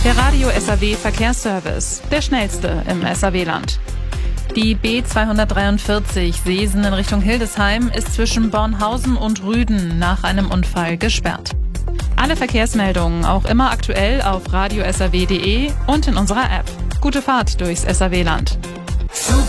Der Radio SAW Verkehrsservice, der schnellste im SAW-Land. Die B243 Seesen in Richtung Hildesheim ist zwischen Bornhausen und Rüden nach einem Unfall gesperrt. Alle Verkehrsmeldungen auch immer aktuell auf radiosaw.de und in unserer App. Gute Fahrt durchs SAW-Land.